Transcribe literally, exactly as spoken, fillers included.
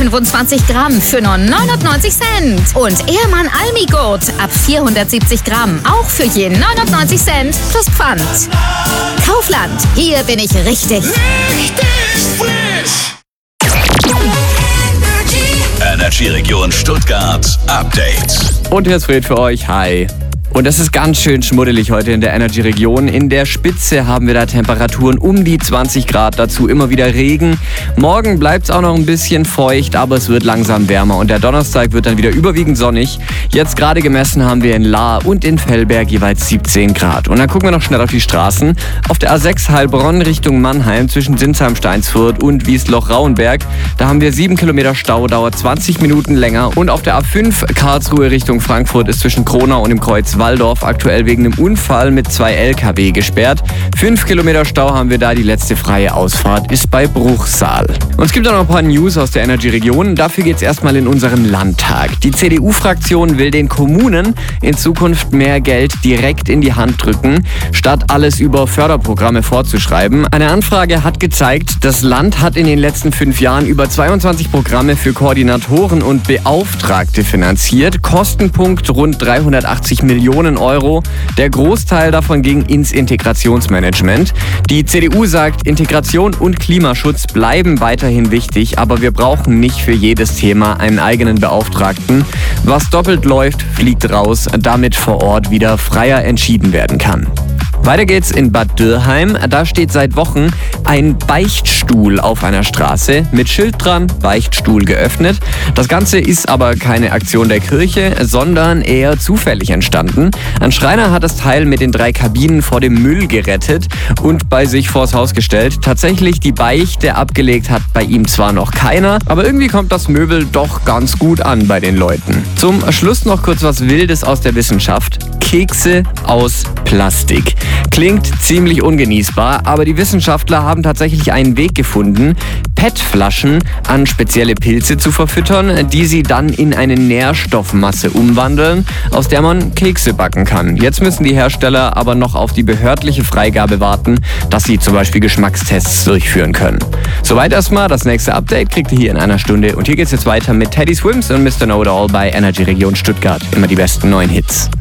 fünfundzwanzig Gramm für nur neunundneunzig Cent. Und Ehrmann Almigurt ab vierhundertsiebzig Gramm, auch für je neunundneunzig Cent plus Pfand. Kaufland, hier bin ich richtig. Richtig frisch! Energy Region Stuttgart Update. Und hier ist Fred für euch. Hi. Und es ist ganz schön schmuddelig heute in der Energy-Region. In der Spitze haben wir da Temperaturen um die zwanzig Grad, dazu immer wieder Regen. Morgen bleibt es auch noch ein bisschen feucht, aber es wird langsam wärmer. Und der Donnerstag wird dann wieder überwiegend sonnig. Jetzt gerade gemessen haben wir in Lahr und in Fellberg jeweils siebzehn Grad. Und dann gucken wir noch schnell auf die Straßen. Auf der A sechs Heilbronn Richtung Mannheim zwischen Sinsheim-Steinsfurt und Wiesloch-Rauenberg. Da haben wir sieben Kilometer Stau, dauert zwanzig Minuten länger. Und auf der A fünf Karlsruhe Richtung Frankfurt ist zwischen Kronau und dem Kreuz Waldorf aktuell wegen einem Unfall mit zwei L K W gesperrt. Fünf Kilometer Stau haben wir da, die letzte freie Ausfahrt ist bei Bruchsal. Und es gibt auch noch ein paar News aus der Energy-Region. Dafür geht es erstmal in unseren Landtag. Die C D U-Fraktion will den Kommunen in Zukunft mehr Geld direkt in die Hand drücken, statt alles über Förderprogramme vorzuschreiben. Eine Anfrage hat gezeigt, das Land hat in den letzten fünf Jahren über zweiundzwanzig Programme für Koordinatoren und Beauftragte finanziert. Kostenpunkt rund dreihundertachtzig Millionen Euro. Der Großteil davon ging ins Integrationsmanagement. Die C D U sagt, Integration und Klimaschutz bleiben weiterhin wichtig, aber wir brauchen nicht für jedes Thema einen eigenen Beauftragten. Was doppelt läuft, fliegt raus, damit vor Ort wieder freier entschieden werden kann. Weiter geht's in Bad Dürrheim. Da steht seit Wochen ein Beichtstuhl auf einer Straße mit Schild dran, Beichtstuhl geöffnet. Das Ganze ist aber keine Aktion der Kirche, sondern eher zufällig entstanden. Ein Schreiner hat das Teil mit den drei Kabinen vor dem Müll gerettet und bei sich vors Haus gestellt. Tatsächlich die Beichte abgelegt hat bei ihm zwar noch keiner, aber irgendwie kommt das Möbel doch ganz gut an bei den Leuten. Zum Schluss noch kurz was Wildes aus der Wissenschaft. Kekse aus Plastik. Klingt ziemlich ungenießbar, aber die Wissenschaftler haben tatsächlich einen Weg gefunden, P E T-Flaschen an spezielle Pilze zu verfüttern, die sie dann in eine Nährstoffmasse umwandeln, aus der man Kekse backen kann. Jetzt müssen die Hersteller aber noch auf die behördliche Freigabe warten, dass sie zum Beispiel Geschmackstests durchführen können. Soweit erstmal, das nächste Update kriegt ihr hier in einer Stunde und hier geht's jetzt weiter mit Teddy Swims und Mister Know-It-All bei Energy Region Stuttgart. Immer die besten neuen Hits.